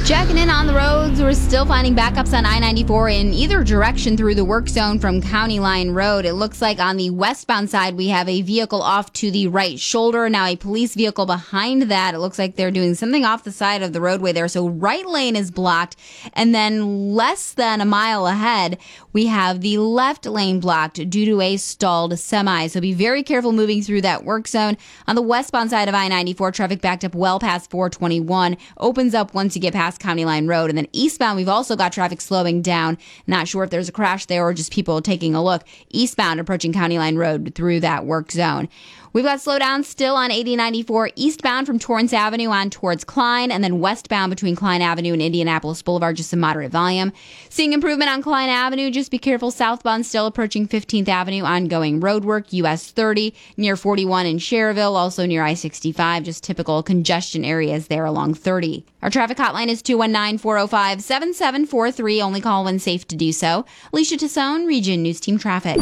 Checking in on the roads, we're still finding backups on I-94 in either direction through the work zone from County Line Road. It looks like on the westbound side, we have a vehicle off to the right shoulder. Now a police vehicle behind that. It looks like they're doing something off the side of the roadway there. So right lane is blocked. And then less than a mile ahead, we have the left lane blocked due to a stalled semi. So be very careful moving through that work zone. On the westbound side of I-94, traffic backed up well past 421. Opens up once you get past County Line Road. And then eastbound, we've also got traffic slowing down. Not sure if there's a crash there or just people taking a look. Eastbound approaching County Line Road through that work zone. We've got slowdowns still on 8094 eastbound from Torrance Avenue on towards Klein, and then westbound between Klein Avenue and Indianapolis Boulevard, just some moderate volume. Seeing improvement on Klein Avenue, just be careful southbound still approaching 15th Avenue, ongoing roadwork, US 30, near 41 in Cherville, also near I-65, just typical congestion areas there along 30. Our traffic hotline is 219-405-7743, only call when safe to do so. Alicia Tassone, Region News Team Traffic.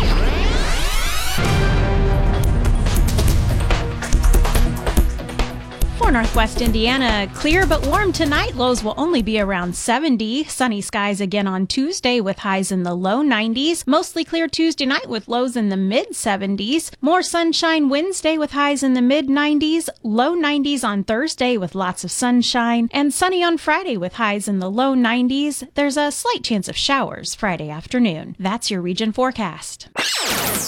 For Northwest Indiana, clear but warm tonight. Lows will only be around 70. Sunny skies again on Tuesday with highs in the low 90s. Mostly clear Tuesday night with lows in the mid 70s. More sunshine Wednesday with highs in the mid 90s. Low 90s on Thursday with lots of sunshine. And sunny on Friday with highs in the low 90s. There's a slight chance of showers Friday afternoon. That's your region forecast.